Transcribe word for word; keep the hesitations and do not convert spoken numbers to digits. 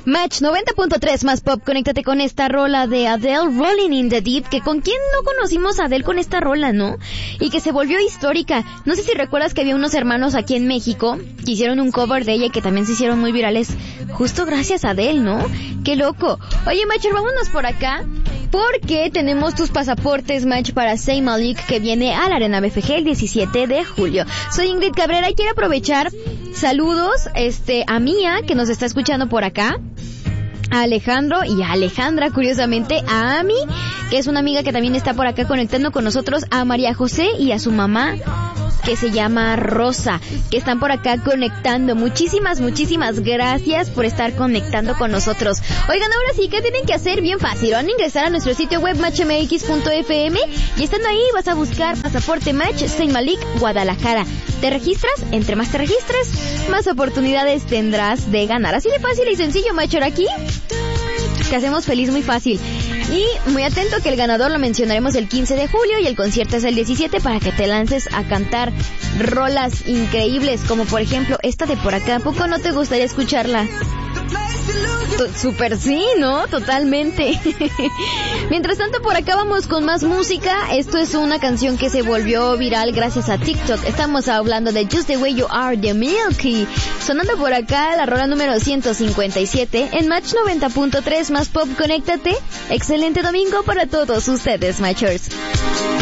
Match noventa punto tres más pop, conéctate con esta rola de Adele, Rolling in the Deep, que con quién no conocimos a Adele con esta rola, ¿no? Y que se volvió histórica. No sé si recuerdas que había unos hermanos aquí en México que hicieron un cover de ella y que también se hicieron muy virales, justo gracias a Adele, ¿no? ¡Qué loco! Oye, Matcher, vámonos por acá, porque tenemos tus pasaportes, Match, para Zayn Malik, que viene a la Arena B F G el diecisiete de julio. Soy Ingrid Cabrera y quiero aprovechar saludos este a Mía, que nos está escuchando por acá, a Alejandro y a Alejandra, curiosamente, a Ami, que es una amiga que también está por acá conectando con nosotros, a María José y a su mamá, que se llama Rosa, que están por acá conectando. Muchísimas, muchísimas gracias por estar conectando con nosotros. Oigan, ahora sí, ¿qué tienen que hacer? Bien fácil, van a ingresar a nuestro sitio web match m x punto f m y estando ahí vas a buscar Pasaporte Match Zayn Malik Guadalajara. Te registras, entre más te registres, más oportunidades tendrás de ganar. Así de fácil y sencillo, Matcher, aquí te hacemos feliz muy fácil. Y muy atento que el ganador lo mencionaremos el quince de julio y el concierto es el diecisiete para que te lances a cantar rolas increíbles, como por ejemplo esta de por acá. ¿A poco no te gustaría escucharla? Super sí, ¿no? Totalmente. Mientras tanto, por acá vamos con más música. Esto es una canción que se volvió viral gracias a TikTok. Estamos hablando de Just the Way You Are de Milky. Sonando por acá la rola número ciento cincuenta y siete en Match noventa punto tres más pop. Conéctate. Excelente domingo para todos ustedes, Matchers.